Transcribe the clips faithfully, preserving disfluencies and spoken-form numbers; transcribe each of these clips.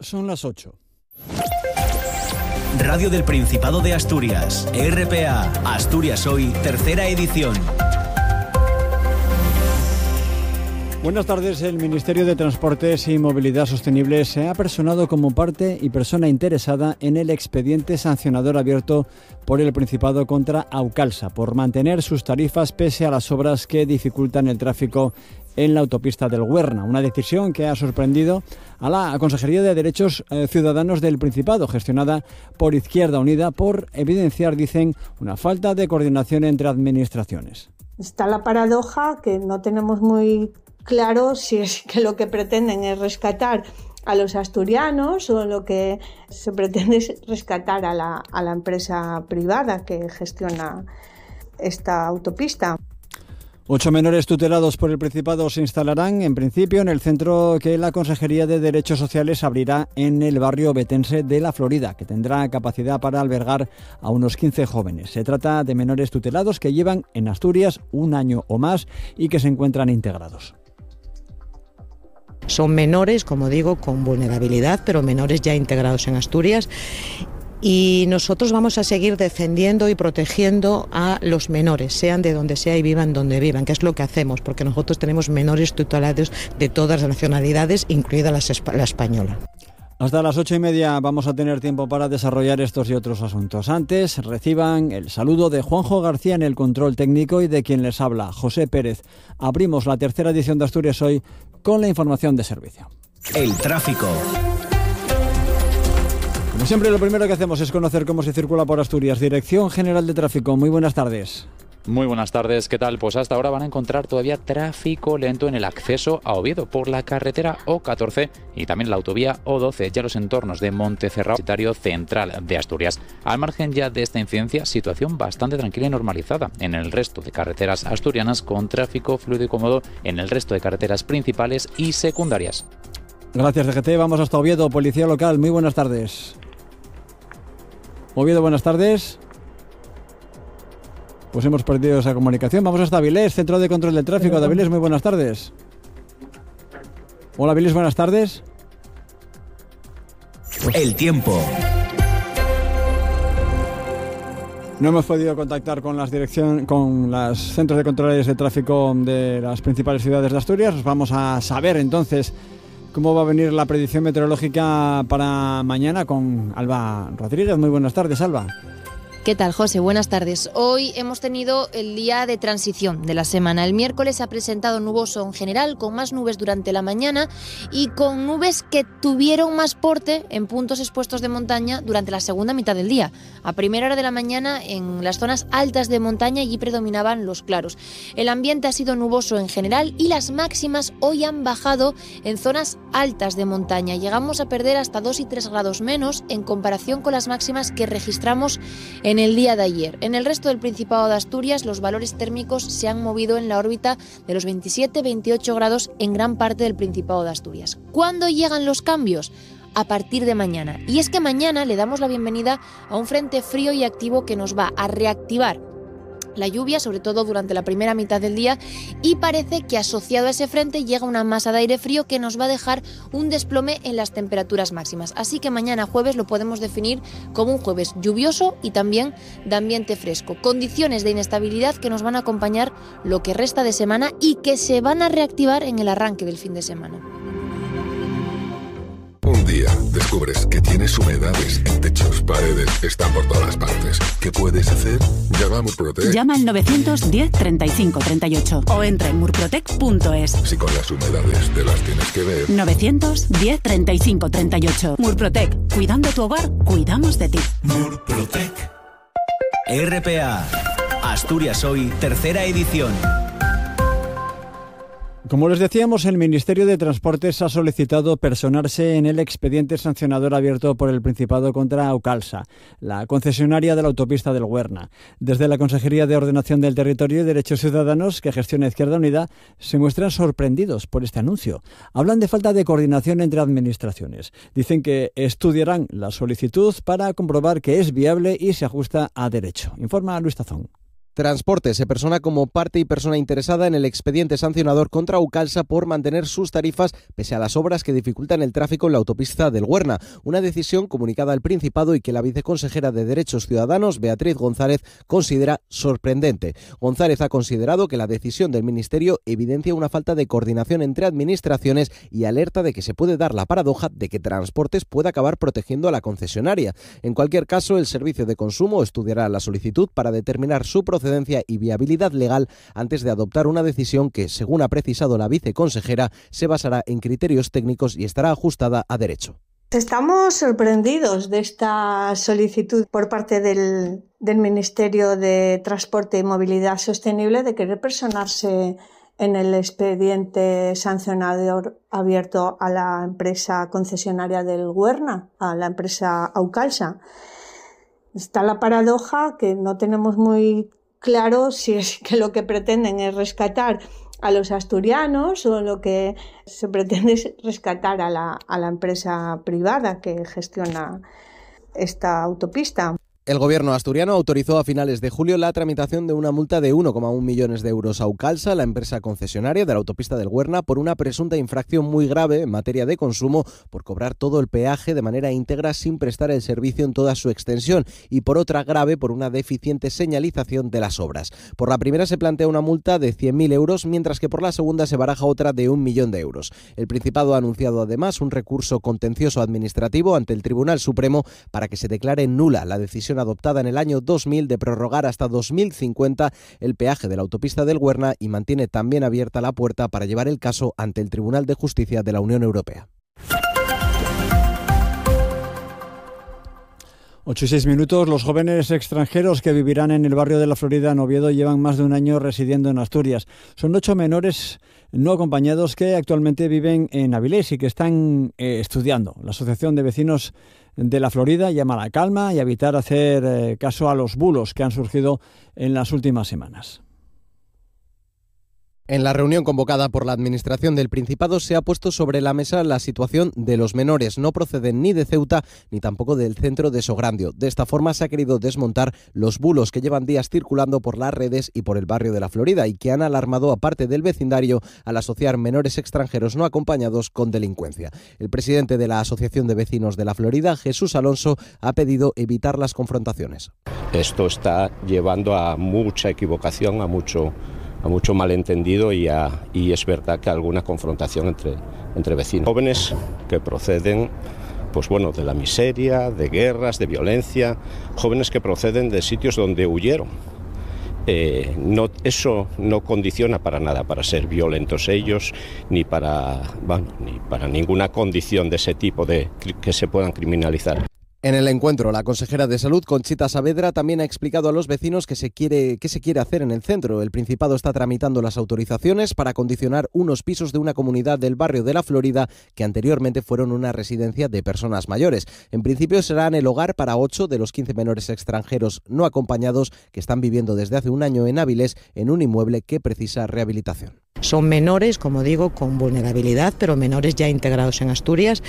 Son las ocho. Radio del Principado de Asturias, R P A, Asturias Hoy, tercera edición. Buenas tardes. El Ministerio de Transportes y Movilidad Sostenible se ha personado como parte y persona interesada en el expediente sancionador abierto por el Principado contra Aucalsa por mantener sus tarifas pese a las obras que dificultan el tráfico en la autopista del Huerna. Una decisión que ha sorprendido a la Consejería de Derechos eh, Ciudadanos del Principado, gestionada por Izquierda Unida, por evidenciar, dicen, una falta de coordinación entre administraciones. Está la paradoja que no tenemos muy claro si es que lo que pretenden es rescatar a los asturianos o lo que se pretende es rescatar a la, a la empresa privada que gestiona esta autopista. Ocho menores tutelados por el Principado se instalarán, en principio, en el centro que la Consejería de Derechos Sociales abrirá en el barrio betense de La Florida, que tendrá capacidad para albergar a unos quince jóvenes. Se trata de menores tutelados que llevan en Asturias un año o más y que se encuentran integrados. Son menores, como digo, con vulnerabilidad, pero menores ya integrados en Asturias. Y nosotros vamos a seguir defendiendo y protegiendo a los menores, sean de donde sea y vivan donde vivan, que es lo que hacemos, porque nosotros tenemos menores tutelados de todas las nacionalidades, incluida la, la española. Hasta las ocho y media vamos a tener tiempo para desarrollar estos y otros asuntos. Antes, reciban el saludo de Juanjo García en el control técnico y de quien les habla, José Pérez. Abrimos la tercera edición de Asturias Hoy con la información de servicio. El tráfico. Como siempre, lo primero que hacemos es conocer cómo se circula por Asturias. Dirección General de Tráfico, muy buenas tardes. Muy buenas tardes, ¿qué tal? Pues hasta ahora van a encontrar todavía tráfico lento en el acceso a Oviedo por la carretera O catorce y también la autovía O doce, ya los entornos de Montecerrado, Universitario Central de Asturias. Al margen ya de esta incidencia, situación bastante tranquila y normalizada en el resto de carreteras asturianas, con tráfico fluido y cómodo en el resto de carreteras principales y secundarias. Gracias, D G T. Vamos hasta Oviedo, Policía Local, muy buenas tardes. Oviedo, buenas tardes. Pues hemos perdido esa comunicación. Vamos hasta Avilés, Centro de Control del Tráfico de Avilés. Muy buenas tardes. Hola, Avilés, buenas tardes. Pues el tiempo. No hemos podido contactar con las dirección, con los centros de controles de tráfico de las principales ciudades de Asturias. Vamos a saber entonces cómo va a venir la predicción meteorológica para mañana con Alba Rodríguez. Muy buenas tardes, Alba. ¿Qué tal, José? Buenas tardes. Hoy hemos tenido el día de transición de la semana. El miércoles se ha presentado nuboso en general, con más nubes durante la mañana y con nubes que tuvieron más porte en puntos expuestos de montaña durante la segunda mitad del día. A primera hora de la mañana, en las zonas altas de montaña, allí predominaban los claros. El ambiente ha sido nuboso en general y las máximas hoy han bajado en zonas altas de montaña. Llegamos a perder hasta dos y tres grados menos en comparación con las máximas que registramos en en el día de ayer. En el resto del Principado de Asturias, los valores térmicos se han movido en la órbita de los veintisiete a veintiocho grados en gran parte del Principado de Asturias. ¿Cuándo llegan los cambios? A partir de mañana. Y es que mañana le damos la bienvenida a un frente frío y activo que nos va a reactivar la lluvia, sobre todo durante la primera mitad del día, y parece que asociado a ese frente llega una masa de aire frío que nos va a dejar un desplome en las temperaturas máximas. Así que mañana jueves lo podemos definir como un jueves lluvioso y también de ambiente fresco. Condiciones de inestabilidad que nos van a acompañar lo que resta de semana y que se van a reactivar en el arranque del fin de semana. Un día descubres que tienes humedades en techos, paredes, están por todas partes. ¿Qué puedes hacer? Llama a Murprotec. Llama al novecientos diez treinta y cinco treinta y ocho o entra en murprotec punto es. Si con las humedades te las tienes que ver. novecientos diez treinta y cinco treinta y ocho. Murprotec. Cuidando tu hogar, cuidamos de ti. Murprotec. R P A. Asturias Hoy, tercera edición. Como les decíamos, el Ministerio de Transportes ha solicitado personarse en el expediente sancionador abierto por el Principado contra Aucalsa, la concesionaria de la autopista del Huerna. Desde la Consejería de Ordenación del Territorio y Derechos Ciudadanos, que gestiona Izquierda Unida, se muestran sorprendidos por este anuncio. Hablan de falta de coordinación entre administraciones. Dicen que estudiarán la solicitud para comprobar que es viable y se ajusta a derecho. Informa Luis Tazón. Transporte se persona como parte y persona interesada en el expediente sancionador contra Aucalsa por mantener sus tarifas pese a las obras que dificultan el tráfico en la autopista del Güerna. Una decisión comunicada al Principado y que la viceconsejera de Derechos Ciudadanos, Beatriz González, considera sorprendente. González ha considerado que la decisión del Ministerio evidencia una falta de coordinación entre administraciones y alerta de que se puede dar la paradoja de que Transportes pueda acabar protegiendo a la concesionaria. En cualquier caso, el Servicio de Consumo estudiará la solicitud para determinar su procedencia y viabilidad legal antes de adoptar una decisión que, según ha precisado la viceconsejera, se basará en criterios técnicos y estará ajustada a derecho. Estamos sorprendidos de esta solicitud por parte del, del Ministerio de Transporte y Movilidad Sostenible de querer personarse en el expediente sancionador abierto a la empresa concesionaria del Güerna, a la empresa Aucalsa. Está la paradoja que no tenemos muy claro si es que lo que pretenden es rescatar a los asturianos o lo que se pretende es rescatar a la, a la empresa privada que gestiona esta autopista. El gobierno asturiano autorizó a finales de julio la tramitación de una multa de uno coma uno millones de euros a Aucalsa, la empresa concesionaria de la autopista del Güerna, por una presunta infracción muy grave en materia de consumo por cobrar todo el peaje de manera íntegra sin prestar el servicio en toda su extensión, y por otra grave por una deficiente señalización de las obras. Por la primera se plantea una multa de cien mil euros, mientras que por la segunda se baraja otra de un millón de euros. El Principado ha anunciado además un recurso contencioso administrativo ante el Tribunal Supremo para que se declare nula la decisión adoptada en el año dos mil de prorrogar hasta dos mil cincuenta el peaje de la autopista del Güerna, y mantiene también abierta la puerta para llevar el caso ante el Tribunal de Justicia de la Unión Europea. Ocho y seis minutos. Los jóvenes extranjeros que vivirán en el barrio de La Florida, en Oviedo, llevan más de un año residiendo en Asturias. Son ocho menores no acompañados que actualmente viven en Avilés y que están eh, estudiando. La Asociación de Vecinos de La Florida llama a la calma y a evitar hacer eh, caso a los bulos que han surgido en las últimas semanas. En la reunión convocada por la Administración del Principado se ha puesto sobre la mesa la situación de los menores. No proceden ni de Ceuta ni tampoco del centro de Sograndio. De esta forma se ha querido desmontar los bulos que llevan días circulando por las redes y por el barrio de La Florida y que han alarmado a parte del vecindario al asociar menores extranjeros no acompañados con delincuencia. El presidente de la Asociación de Vecinos de La Florida, Jesús Alonso, ha pedido evitar las confrontaciones. Esto está llevando a mucha equivocación, a mucho... a mucho malentendido y, a, y es verdad que alguna confrontación entre, entre vecinos. Jóvenes que proceden pues bueno, de la miseria, de guerras, de violencia, jóvenes que proceden de sitios donde huyeron. Eh, no, eso no condiciona para nada para ser violentos ellos, ni para, bueno, ni para ninguna condición de ese tipo de, que se puedan criminalizar. En el encuentro, la consejera de Salud, Conchita Saavedra, también ha explicado a los vecinos que se quiere, qué se quiere hacer en el centro. El Principado está tramitando las autorizaciones para acondicionar unos pisos de una comunidad del barrio de La Florida que anteriormente fueron una residencia de personas mayores. En principio serán el hogar para ocho de los quince menores extranjeros no acompañados que están viviendo desde hace un año en Avilés en un inmueble que precisa rehabilitación. Son menores, como digo, con vulnerabilidad, pero menores ya integrados en Asturias.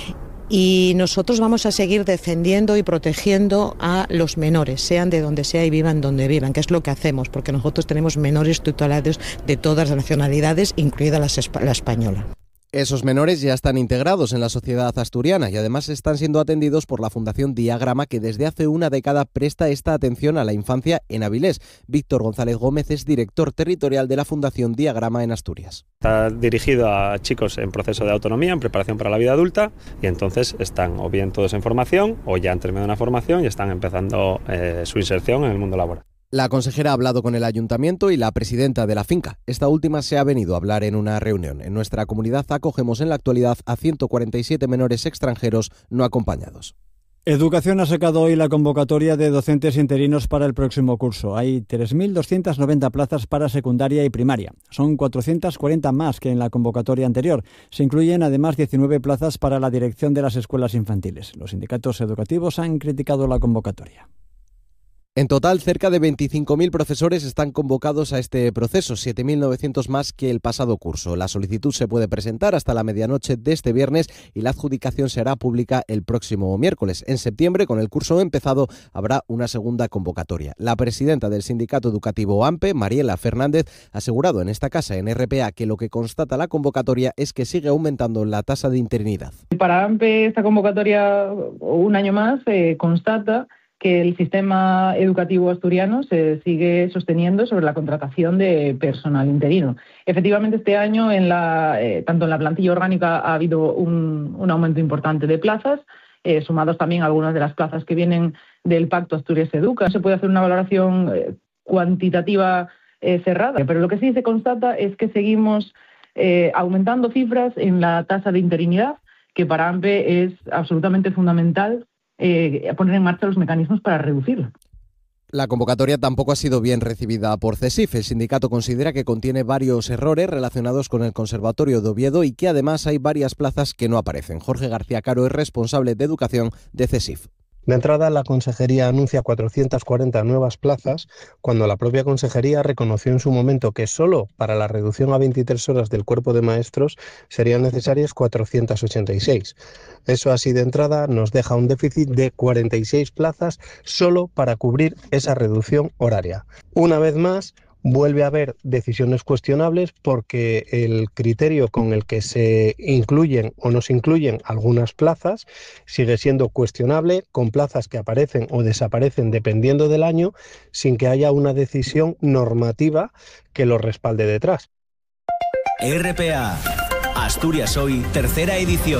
Y nosotros vamos a seguir defendiendo y protegiendo a los menores, sean de donde sea y vivan donde vivan, que es lo que hacemos, porque nosotros tenemos menores tutelados de todas las nacionalidades, incluida la, la española. Esos menores ya están integrados en la sociedad asturiana y además están siendo atendidos por la Fundación Diagrama, que desde hace una década presta esta atención a la infancia en Avilés. Víctor González Gómez es director territorial de la Fundación Diagrama en Asturias. Está dirigido a chicos en proceso de autonomía, en preparación para la vida adulta, y entonces están o bien todos en formación o ya han terminado una formación y están empezando eh, su inserción en el mundo laboral. La consejera ha hablado con el ayuntamiento y la presidenta de la finca. Esta última se ha venido a hablar en una reunión. En nuestra comunidad acogemos en la actualidad a ciento cuarenta y siete menores extranjeros no acompañados. Educación ha sacado hoy la convocatoria de docentes interinos para el próximo curso. Hay tres mil doscientas noventa plazas para secundaria y primaria. Son cuatrocientas cuarenta más que en la convocatoria anterior. Se incluyen además diecinueve plazas para la dirección de las escuelas infantiles. Los sindicatos educativos han criticado la convocatoria. En total, cerca de veinticinco mil profesores están convocados a este proceso, siete mil novecientos más que el pasado curso. La solicitud se puede presentar hasta la medianoche de este viernes y la adjudicación se hará pública el próximo miércoles. En septiembre, con el curso empezado, habrá una segunda convocatoria. La presidenta del sindicato educativo AMPE, Mariela Fernández, ha asegurado en esta casa, en R P A, que lo que constata la convocatoria es que sigue aumentando la tasa de interinidad. Para AMPE, esta convocatoria, un año más, eh, constata que el sistema educativo asturiano se sigue sosteniendo sobre la contratación de personal interino. Efectivamente, este año, en la, eh, tanto en la plantilla orgánica ha habido un, un aumento importante de plazas, eh, sumados también a algunas de las plazas que vienen del Pacto Asturias Educa. Se puede hacer una valoración eh, cuantitativa eh, cerrada, pero lo que sí se constata es que seguimos eh, aumentando cifras en la tasa de interinidad, que para AMPE es absolutamente fundamental Eh, poner en marcha los mecanismos para reducirlo. La convocatoria tampoco ha sido bien recibida por CESIF. El sindicato considera que contiene varios errores relacionados con el Conservatorio de Oviedo y que además hay varias plazas que no aparecen. Jorge García Caro es responsable de educación de CESIF. De entrada, la Consejería anuncia cuatrocientas cuarenta nuevas plazas, cuando la propia Consejería reconoció en su momento que solo para la reducción a veintitrés horas del cuerpo de maestros serían necesarias cuatrocientas ochenta y seis. Eso así de entrada nos deja un déficit de cuarenta y seis plazas solo para cubrir esa reducción horaria. Una vez más, vuelve a haber decisiones cuestionables porque el criterio con el que se incluyen o no se incluyen algunas plazas sigue siendo cuestionable, con plazas que aparecen o desaparecen dependiendo del año, sin que haya una decisión normativa que lo respalde detrás. R P A, Asturias Hoy, tercera edición.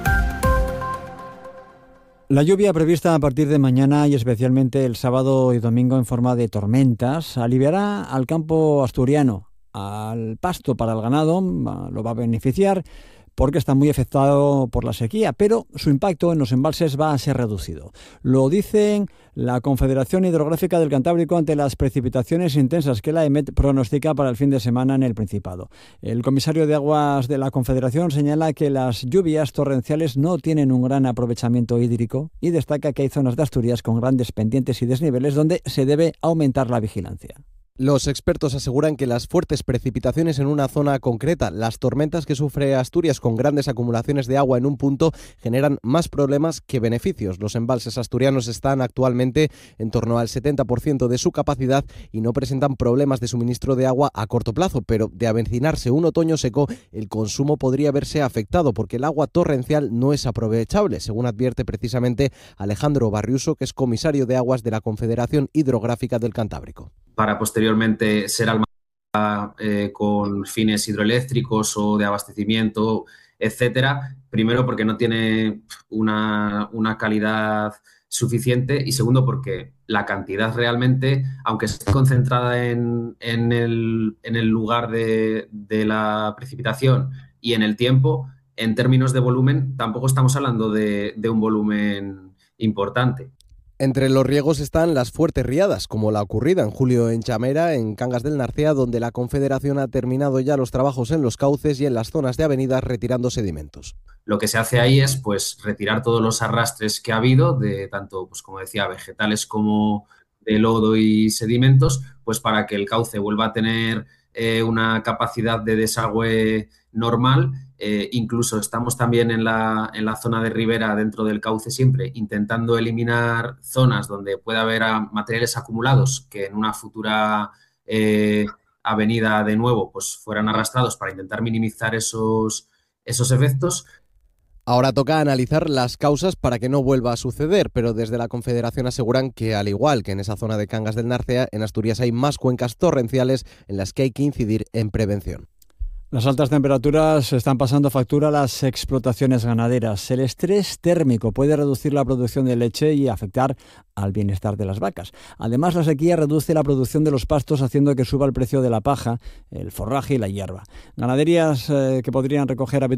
La lluvia prevista a partir de mañana y especialmente el sábado y domingo en forma de tormentas aliviará al campo asturiano, al pasto para el ganado, lo va a beneficiar porque está muy afectado por la sequía, pero su impacto en los embalses va a ser reducido. Lo dicen la Confederación Hidrográfica del Cantábrico ante las precipitaciones intensas que la EMET pronostica para el fin de semana en el Principado. El comisario de Aguas de la Confederación señala que las lluvias torrenciales no tienen un gran aprovechamiento hídrico y destaca que hay zonas de Asturias con grandes pendientes y desniveles donde se debe aumentar la vigilancia. Los expertos aseguran que las fuertes precipitaciones en una zona concreta, las tormentas que sufre Asturias con grandes acumulaciones de agua en un punto, generan más problemas que beneficios. Los embalses asturianos están actualmente en torno al setenta por ciento de su capacidad y no presentan problemas de suministro de agua a corto plazo, pero de avecinarse un otoño seco, el consumo podría verse afectado porque el agua torrencial no es aprovechable, según advierte precisamente Alejandro Barriuso, que es comisario de aguas de la Confederación Hidrográfica del Cantábrico. Para posteriormente ser almacenada eh, con fines hidroeléctricos o de abastecimiento, etcétera. Primero, porque no tiene una, una calidad suficiente y segundo, porque la cantidad realmente, aunque esté concentrada en, en, el, en el lugar de, de la precipitación y en el tiempo, en términos de volumen, tampoco estamos hablando de, de un volumen importante. Entre los riegos están las fuertes riadas, como la ocurrida en julio en Chamera, en Cangas del Narcea, donde la Confederación ha terminado ya los trabajos en los cauces y en las zonas de avenidas retirando sedimentos. Lo que se hace ahí es pues retirar todos los arrastres que ha habido, de tanto, pues como decía, vegetales como de lodo y sedimentos, pues para que el cauce vuelva a tener eh, una capacidad de desagüe normal. Eh, incluso estamos también en la, en la zona de ribera dentro del cauce siempre intentando eliminar zonas donde pueda haber materiales acumulados que en una futura eh, avenida de nuevo pues fueran arrastrados para intentar minimizar esos, esos efectos. Ahora toca analizar las causas para que no vuelva a suceder, pero desde la Confederación aseguran que, al igual que en esa zona de Cangas del Narcea, en Asturias hay más cuencas torrenciales en las que hay que incidir en prevención. Las altas temperaturas están pasando factura a las explotaciones ganaderas. El estrés térmico puede reducir la producción de leche y afectar al bienestar de las vacas. Además, la sequía reduce la producción de los pastos, haciendo que suba el precio de la paja, el forraje y la hierba. Ganaderías eh, que podrían recoger